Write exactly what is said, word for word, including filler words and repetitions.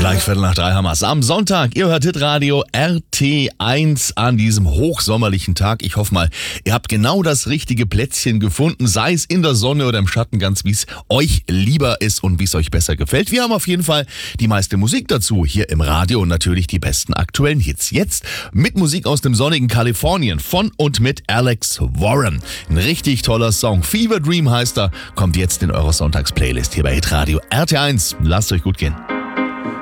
Gleich Viertel nach drei haben wir's. Am Sonntag, ihr hört Hitradio R T eins an diesem hochsommerlichen Tag. Ich hoffe mal, ihr habt genau das richtige Plätzchen gefunden, sei es in der Sonne oder im Schatten, ganz wie es euch lieber ist und wie es euch besser gefällt. Wir haben auf jeden Fall die meiste Musik dazu hier im Radio und natürlich die besten aktuellen Hits. Jetzt mit Musik aus dem sonnigen Kalifornien von und mit Alex Warren. Ein richtig toller Song. Fever Dream heißt er, kommt jetzt in eurer Sonntagsplaylist hier bei Hitradio R T eins. Lasst euch gut gehen.